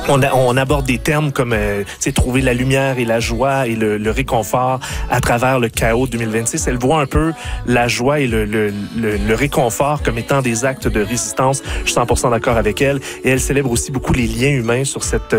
On aborde des termes comme trouver la lumière et la joie et le réconfort à travers le chaos 2026. Elle voit un peu la joie et le réconfort comme étant des actes de résistance. Je suis 100% d'accord avec elle. Et elle célèbre aussi beaucoup les liens humains sur cette